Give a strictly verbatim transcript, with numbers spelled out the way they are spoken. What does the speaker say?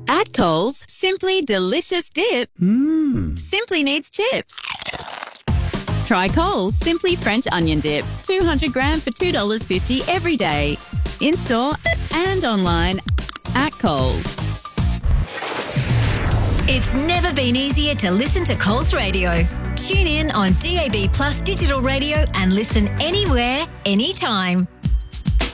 At Coles, simply delicious dip Mmm. simply needs chips. Try Coles Simply French Onion Dip, two hundred gram for two dollars fifty every day. In-store and online at Coles. It's never been easier to listen to Coles Radio. Tune in on D A B Plus digital radio and listen anywhere, anytime.